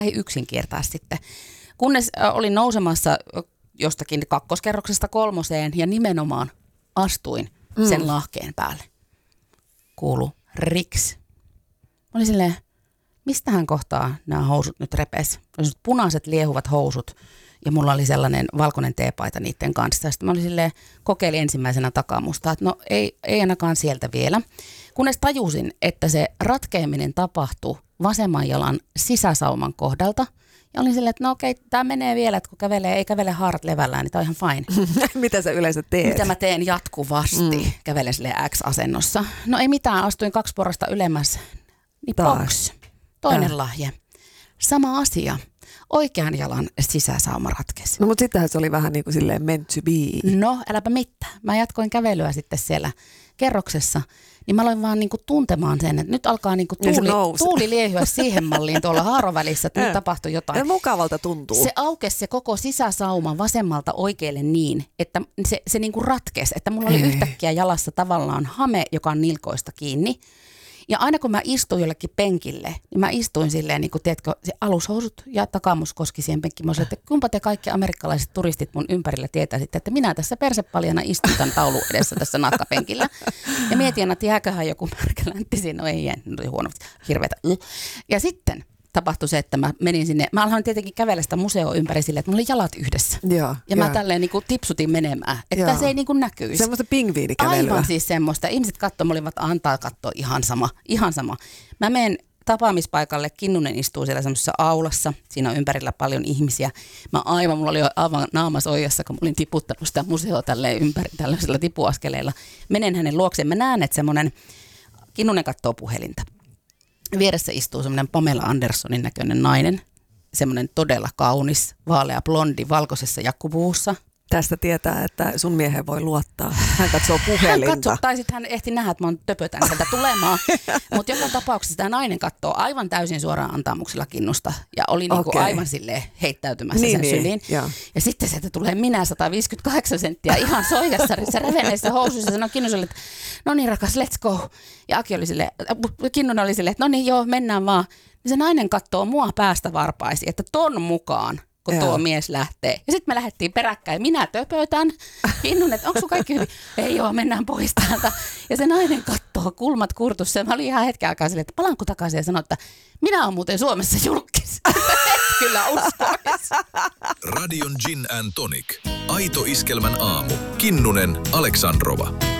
ei yksin kiertää sitten. Kunnes olin nousemassa jostakin kakkoskerroksesta 3 ja nimenomaan astuin sen lahkeen päälle. Kuulu riks. Mä olin silleen, mistähän kohtaa nämä housut nyt repes? Punaiset liehuvat housut ja mulla oli sellainen valkoinen teepaita niiden kanssa. Sitten mä olin silleen, kokeilin ensimmäisenä takamusta, että no ei ainakaan sieltä vielä. Kunnes tajusin, että se ratkeaminen tapahtui vasemman jalan sisäsauman kohdalta. Ja olin silleen, että no okei, tämä menee vielä, että kun ei kävele haarat levällään, niin tämä on ihan fine. Mitä sä yleensä teet? Mitä mä teen jatkuvasti, kävelen silleen X-asennossa. No ei mitään, astuin 2 porrasta ylemmäs. Niin box. Toinen lahje. Sama asia. Oikean jalan sisäsauma ratkesi. No mutta sittenhän se oli vähän niin kuin silleen meant to be. No äläpä mitään. Mä jatkoin kävelyä sitten siellä kerroksessa. Niin mä aloin vaan niinku tuntemaan sen, että nyt alkaa niinku tuuli liehyä siihen malliin tuolla haarovälissä, että nyt tapahtui jotain. Ja mukavalta tuntuu. Se aukesi se koko sisäsauma vasemmalta oikealle niin, että se niinku ratkesi, että mulla oli yhtäkkiä jalassa tavallaan hame, joka on nilkoista kiinni. Ja aina kun mä istuin jollekin penkille, niin mä istuin silleen, niin kuin tiedätkö, se alushousut ja takamus koski siihen penkkiin. Mä sanoin, että kumpa te kaikki amerikkalaiset turistit mun ympärillä tietäisitte, että minä tässä persepaljana istun tämän taulun edessä tässä nahkapenkillä. Ja mietin, että jääköhän joku märkäläntti siinä, no ei jää, huono, hirveätä. Ja sitten tapahtui se, että mä menin sinne, mä aloin tietenkin kävellä sitä museoa ympäri silleen, että mulla oli jalat yhdessä. Ja mä tälleen niin kuin tipsutin menemään, että se ei niin kuin näkyisi. Semmoista pingviinikävelyä. Aivan siis semmoista. Ihmiset katsoi, olivat antaa katsoa ihan sama. Mä menen tapaamispaikalle, Kinnunen istuu siellä semmoisessa aulassa, siinä on ympärillä paljon ihmisiä. Mulla oli jo aivan naamas oijassa, kun mä olin tiputtanut sitä museoa tälleen ympäri tällaisilla tipuaskeleilla. Menen hänen luokseen, mä näen, että semmoinen, Kinnunen katsoo puhelinta. Vieressä istuu semmoinen Pamela Anderssonin näköinen nainen, semmoinen todella kaunis, vaalea blondi valkoisessa jakkupuvussa. Tästä tietää, että sun miehen voi luottaa. Hän katsoo puhelinta. Hän katsoo, tai sitten hän ehti nähdä, että mä töpötän sieltä tulemaan. Mutta joka tapauksessa tämä nainen katsoo aivan täysin suoraan antamuksella Kinnusta ja oli niinku aivan silleen heittäytymässä sen syliin. Ja sitten sieltä tulee minä 158 senttiä ihan soijassarissa reveneissä housuissa ja sanoi Kinnuselle, että no niin rakas, let's go. Ja Aki oli silleen, Kinnunen oli silleen, että no niin joo, mennään vaan. Ja se nainen katsoo mua päästä varpaisi, että ton mukaan kun tuo mies lähtee. Ja sitten me lähdettiin peräkkäin. Minä töpötän. Kinnunen, että onko sun kaikki hyvin? Ei joo, mennään pois täältä. Ja se nainen katsoo kulmat kurtussa. Mä olin ihan hetken aikaa silleen, että palanko takaisin ja sanoi, että minä olen muuten Suomessa julkis. Et kyllä uskois. Radion Gin and Tonic. Aito iskelmän aamu. Kinnunen, Aleksandrova.